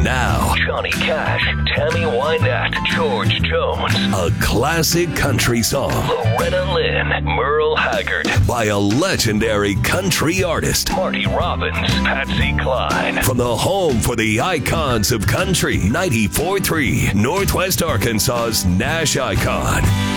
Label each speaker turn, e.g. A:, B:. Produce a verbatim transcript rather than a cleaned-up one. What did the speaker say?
A: now,
B: Johnny Cash, Tammy Wynette, George Jones,
A: a classic country song
B: Loretta Lynn, Merle Haggard,
A: by a legendary country artist.
B: Marty Robbins, Patsy Cline.
A: From the home for the icons of country, ninety-four point three, Northwest Arkansas's Nash Icon.